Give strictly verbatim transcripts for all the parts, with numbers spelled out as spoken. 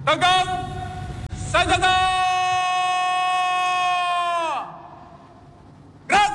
Tegak senjata! Gerak!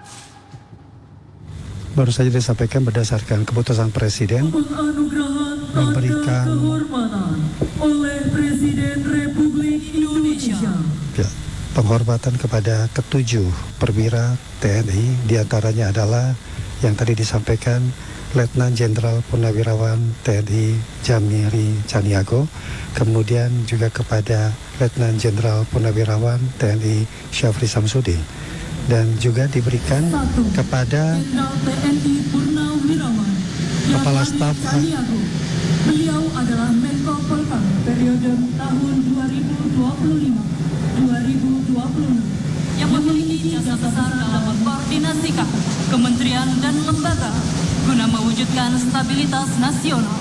Baru saja disampaikan berdasarkan keputusan Presiden memberikan penghormatan oleh Presiden Republik Indonesia. ya, penghormatan kepada ketujuh perwira T N I, diantaranya adalah yang tadi disampaikan Letnan Jenderal Purnawirawan T N I Jamiri Caniago, kemudian juga kepada Letnan Jenderal Purnawirawan T N I Syafri Samsudin, dan juga diberikan Satu, kepada Jenderal T N I Purnawirawan Kepala Jamiri Staf Caniago. Beliau adalah Menko Polhukam periode tahun dua ribu dua puluh lima sampai dua ribu dua puluh enam yang memiliki jasa besar dalam mengkoordinasikan kementerian dan lembaga guna mewujudkan stabilitas nasional.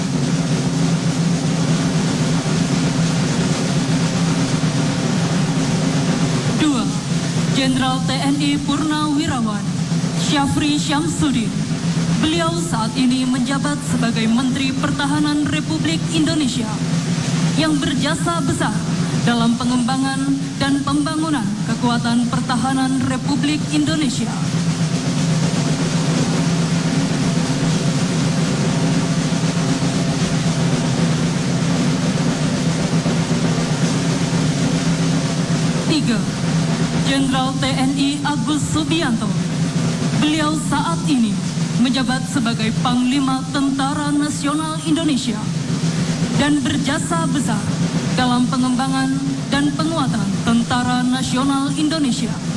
Dua, Jenderal T N I Purnawirawan Syafri Syamsuddin. Beliau saat ini menjabat sebagai Menteri Pertahanan Republik Indonesia yang berjasa besar dalam pengembangan dan pembangunan kekuatan pertahanan Republik Indonesia. Tiga, Jenderal T N I Agus Subianto. Beliau saat ini menjabat sebagai Panglima Tentara Nasional Indonesia dan berjasa besar dalam pengembangan dan penguatan Tentara Nasional Indonesia.